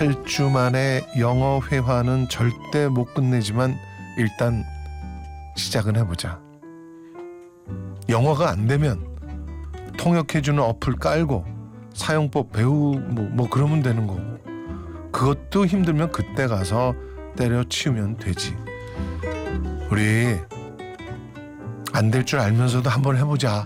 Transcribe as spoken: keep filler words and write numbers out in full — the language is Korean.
팔 주 만에 영어 회화는 절대 못 끝내지만 일단 시작은 해보자. 영어가 안 되면 통역해주는 어플 깔고 사용법 배우고 뭐, 뭐 그러면 되는 거고, 그것도 힘들면 그때 가서 때려치우면 되지. 우리 안 될 줄 알면서도 한번 해보자.